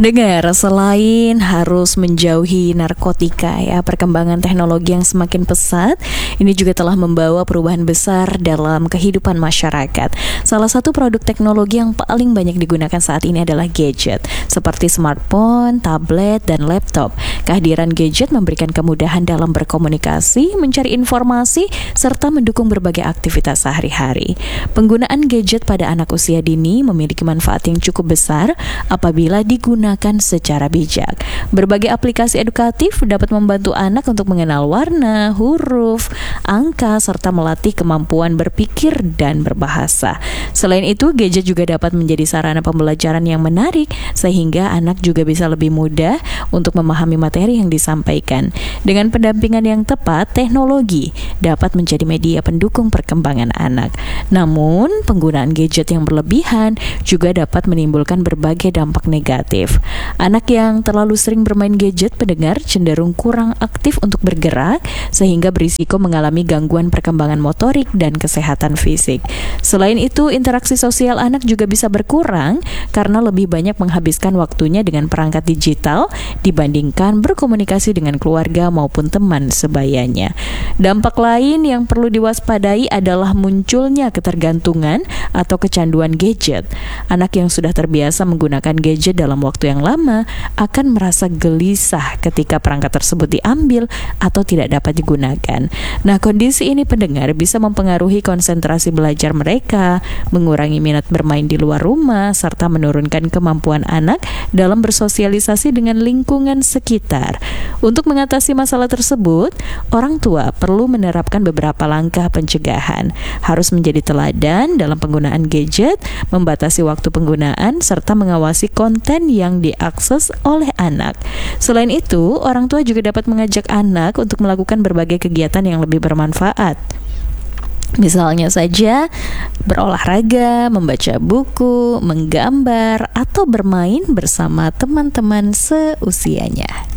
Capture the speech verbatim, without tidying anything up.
Pendengar, selain harus menjauhi narkotika ya, perkembangan teknologi yang semakin pesat ini juga telah membawa perubahan besar dalam kehidupan masyarakat. Salah satu produk teknologi yang paling banyak digunakan saat ini adalah gadget, seperti smartphone, tablet, dan laptop. Kehadiran gadget memberikan kemudahan dalam berkomunikasi, mencari informasi, serta mendukung berbagai aktivitas sehari-hari. Penggunaan gadget pada anak usia dini memiliki manfaat yang cukup besar apabila digunakan Gunakan secara bijak. Berbagai aplikasi edukatif dapat membantu anak untuk mengenal warna, huruf, angka, serta melatih kemampuan berpikir dan berbahasa. Selain itu, gadget juga dapat menjadi sarana pembelajaran yang menarik, sehingga anak juga bisa lebih mudah untuk memahami materi yang disampaikan. Dengan pendampingan yang tepat, teknologi dapat menjadi media pendukung perkembangan anak. Namun, penggunaan gadget yang berlebihan juga dapat menimbulkan berbagai dampak negatif. Anak yang terlalu sering bermain gadget, pendengar, cenderung kurang aktif untuk bergerak sehingga berisiko mengalami gangguan perkembangan motorik dan kesehatan fisik. Selain itu, interaksi sosial anak juga bisa berkurang karena lebih banyak menghabiskan waktunya dengan perangkat digital dibandingkan berkomunikasi dengan keluarga maupun teman sebayanya. Dampak lain yang perlu diwaspadai adalah munculnya ketergantungan atau kecanduan gadget. Anak yang sudah terbiasa menggunakan gadget dalam waktu yang lama akan merasa gelisah ketika perangkat tersebut diambil atau tidak dapat digunakan. Nah, kondisi ini, pendengar, bisa mempengaruhi konsentrasi belajar mereka, mengurangi minat bermain di luar rumah, serta menurunkan kemampuan anak dalam bersosialisasi dengan lingkungan sekitar. Untuk mengatasi masalah tersebut, orang tua perlu menerapkan beberapa langkah pencegahan. Harus menjadi teladan dalam penggunaan gadget, membatasi waktu penggunaan, serta mengawasi konten yang diakses oleh anak. Selain itu, orang tua juga dapat mengajak anak untuk melakukan berbagai kegiatan yang lebih bermanfaat. Misalnya saja berolahraga, membaca buku, menggambar, atau bermain bersama teman-teman seusianya.